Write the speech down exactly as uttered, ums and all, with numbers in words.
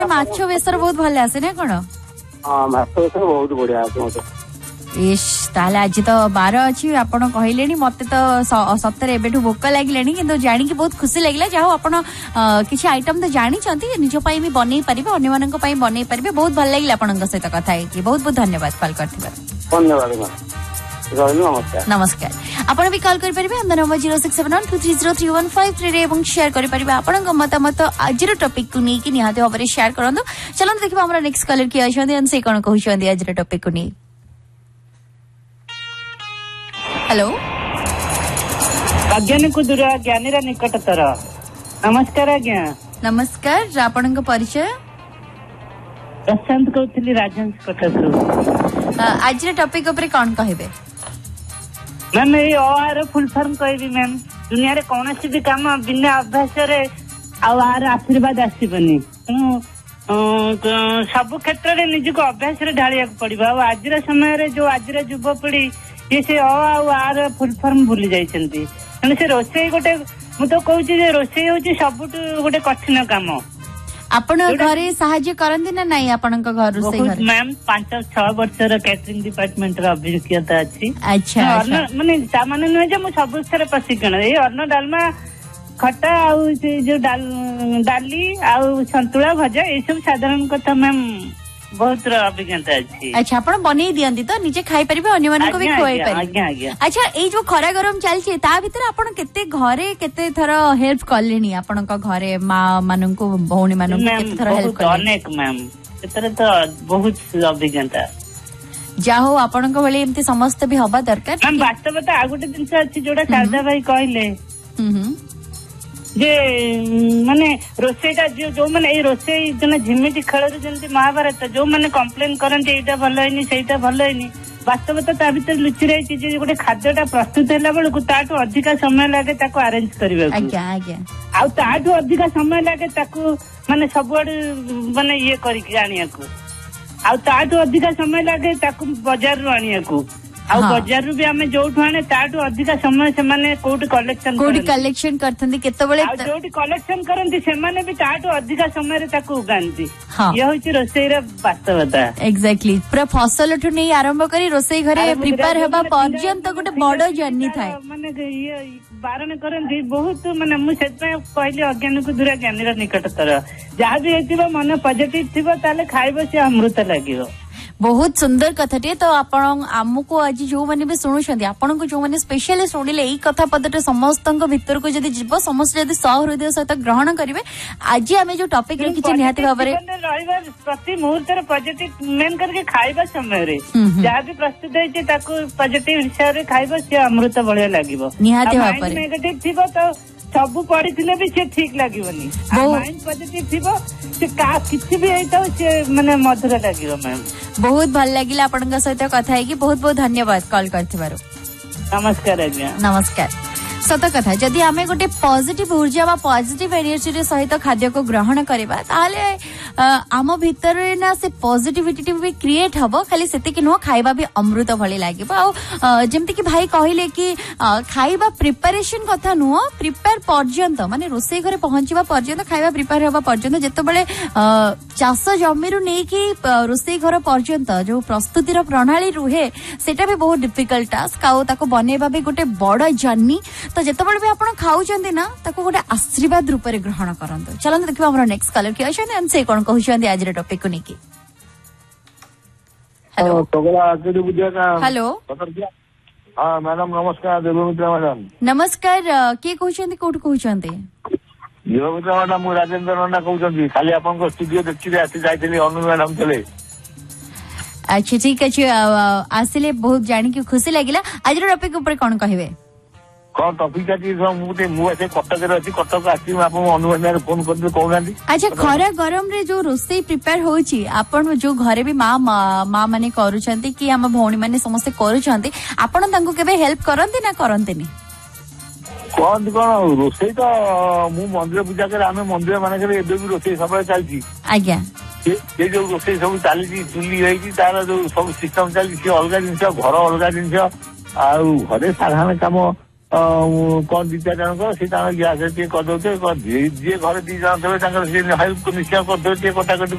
माछ बेसर बहुत भल आसे ना कौन? हाँ माछ बेसर बहुत बढ़िया आसे मते। इश ताले आज तो बार अच्छी आपण कहले मत तो सप्ताह एबेठू भोक लगे कि जाणी की बहुत खुशी लगे जहाँ आपण किसी आइटम तो जानी निज भी बनई पारे अन्य बनई पारे बहुत भल लगे आपण सहित कथा है। बहुत बहुत धन्यवाद कॉल करथिबार। धन्यवाद नमस्कार। आपण भी कॉल करि परिबे हम number zero six seven one two three zero three one five three रे एवं शेयर करि परिबे आपण मतामत आजिर टॉपिक को नै कि निहाते भाबरे शेयर करंदो। चलन देखिबा हमरा नेक्स्ट कॉलर की आछन अन से कोन कहउछन आजिर टॉपिक को नै। हेलो अज्ञानी को दूर ज्ञानी निकटतर। नमस्कार आज्ञा। नमस्कार आपण परिचय? प्रशांत कहउतली राजहंस कटक। आज टॉपिक ऊपर कौन कहबे? मैम ये आर फुल फॉर्म कहबी मैम। दुनिया रे कौन सी भी काम बिना अभ्यास रे आर आशीर्वाद आसीबनी। सब क्षेत्र रे निज को अभ्यास रे ढालिया पड़िबा। आज समय रे जो आज युवपीढ़ी ये से आर फुल फॉर्म भूली जाइछंती। से रोषेई गोटे मु तो कहूँ रोषेई होची सबुठ गोटे कठिन काम। आपण घरे साहाय्य करंती ना नहीं आपण घर रोषेई घर? मैम पांच छह वर्षर कैटरिंग डिपार्टमेंट रो अभिज्ञता अछि। अच्छा माने ता माने नुहे जे मु सब थरे प्रशिक्षण ए अन्न डालमा खट्टा आउ जो डाली आउ संतुला भजा ए सब साधारण कथा मैम बहुत अभिज्ञता अछि। अच्छा आपण बनै दियंती तो निजे खाई परिबे अन्य मानको भी खुआई परिबे? आज्ञा आज्ञा। अच्छा ए जो खरा गरम चलछि ता भीतर आपण केते घरे केते थर हेल्प करलेनी आपण को घरे मां मानको भौणी मानको केते थर हेल्प करले? अनेक मैम एतरे तो बहुत अभिज्ञता। जाहो आपण को भले एमती समस्त भी हबा दरकार। मैम वास्तवता आ गुटे जिंस अछि जोडा शारदा भाई कहले हम्म जे माने रोषेईटा जो जो माने ए रोषेई जने झिमिटी खेल जंती महाभारत जो माने कंप्लेन करंती एटा भलो हैनी सेटा भलो हैनी वास्तवता ता भीतर लुचि रही जे गोटे खाद्यटा प्रस्तुत हैला बेलकु ताटो अधिक समय लागे ताको अरेंज करबा। आज्ञा आज्ञा। आ ताटो अधिक समय लागे ताको माने सबुआडे माने ये करी आनिया को आ ताटो अधिक समय लागे ताको बाजार रो आनिया को आ बाजार रू भी हमें जोठु आने ताटो अधिक समय से माने कोठी कलेक्शन कोठी कलेक्शन करथंदी केते बेले आ जोठी कलेक्शन करंती से माने भी ताटो अधिक समय रे ताको उगांती। ये होची रोषेई रे वास्तवता। एग्जैक्टली पूरा फसल ठु नै आरंभ करी रोषेई घरे प्रिपेयर हेबा पर्यंत गोटे बड़ जर्नी थाए। माने ये बारण करंती बहुत माने मु सेत पहिले अज्ञान को दूर ज्ञानी रे निकटतर जहा भी हेतिबो मन पॉजिटिव थिबो ताले खाइबो से अमृत लागियो। बहुत सुंदर कथाटे तो आपण आमको आज जो माने भी सुनुछंती आपण को जो माने स्पेशली सुनिले एई कथा पदटे समस्तक भीतर को जदी जीव समस्त जदी सहृदय सहित ग्रहण करिवे आज आमे जो टॉपिक रे किछि निहाती भाबरे रहइबा प्रति मुहूर्त रे पॉजिटिव मेन करके खाइबा समय रे जहा भी प्रस्तुत है जे ताको पॉजिटिव हिसाब रे खाइबा से अमृत बढ़िया लागिवो। निहाती भाबरे नेगेटिव थिबो तो सब पढ़ी भी से ठीक लगे माइंड पॉजिटिव थिबो से का किछि भी हेतो से माने मधुर लागिवो। मैम बहुत भल लागिला आपनका सहित कथा है कि बहुत बहुत धन्यवाद कॉल करथिबारो। नमस्कार आज्ञा। नमस्कार। सत कथा जदि आमे गोटे पॉजिटिव ऊर्जा बा पॉजिटिव एनर्जी रे सहित खाद्य को ग्रहण करबा ताले आम भीतर ना से पॉजिटिविटी भी क्रिएट हबो खाली सेते कि नो खाइबा भी अमृत भली लागिबो। आ जेमति कि भाई कहिले कि खाइबा प्रिपरेशन कथा नुह प्रिपेयर पर्यंत माने रोषेई घरे पहुंचीबा पर्यंत खाइबा प्रिपेयर हेबा पर्यंत जेते बेले चाष जमी रु नै कि रोषेई घर पर्यंत जो प्रस्तुतिर प्रणाली रुहे सेटा भी बहुत डिफिकल्ट टास्क आ ताको बनेबा भी गोटे बड़ जर्नी। तो जेतेबेले भी आपण खाउचंदी ना ताको गोटे आशीर्वाद रूप रे ग्रहण करंतो। चलन देखिबा हमर नेक्स्ट कॉलर के अछन एन से कोन कहउचंदी आज रे टॉपिक को नेकी। हेलो हेलो हां मैडम नमस्कार देवमित्रा मैडम। नमस्कार के कहउचंदी कोठ कहउचंदी? देवमित्रा मैडम मु राजेंद्र नंदा कहउचंदी खाली आपन को स्टूडियो देखि आसी जाइतली अनु मैडम चले। अच्छा ठीक अछि आसिले बहुत जानि के खुशी लागिला। आज रे टॉपिक ऊपर कोन कहबे? कौन टॉपिक अछि मुते मु एसे कटक रे अछि कटक आसी आपन अनुबंध फोन कर दे कहउनांती। अच्छा खरा गरम रे जो रोषेई प्रिपेयर होउची आपन जो घरे भी मां मां माने करूछंती कि हम भौणी माने समस्त करूछंती आपन तांको केबे हेल्प करंती ना करंतीनी? कौन कौन रोषेई तो मु मंदिर पूजा करे आमे मंदिर माने करे एबे भी रोषेई सब चलची। आज्ञा ये जो रोषेई सब चली चुली होई तार जो सब सिस्टम चली सी अलग जिनस घर अलग जिनस आ घरे साधारण काम କଣ ଦି ଚାରି ଜଣଙ୍କର ସେ ତାଙ୍କର ଗ୍ୟାସ ଟିକେ କରିଦଉଥିବେ ଯିଏ ଘରେ ଦି ଜଣ ଥିବେ ତାଙ୍କର ସେ ହେଲ୍ପ ନିଶ୍ଚୟ କରିଦେବେ ଟିକେ କଟାକଟି